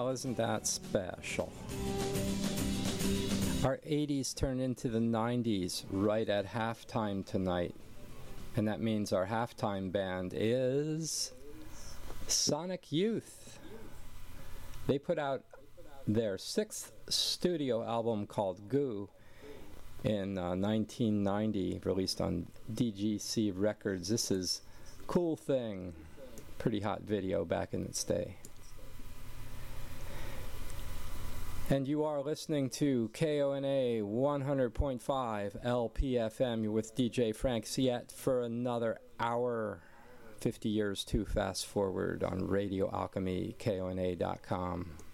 Well, isn't that special? Our 80s turned into the 90s right at halftime tonight. And that means our halftime band is Sonic Youth. They put out their 6th studio album called Goo in 1990, released on DGC Records. This is Cool Thing. Pretty hot video back in its day. And you are listening to KONA 100.5 LPFM. You're with DJ Frank Siet for another hour. 50 years too fast forward on Radio Alchemy, KONA.com.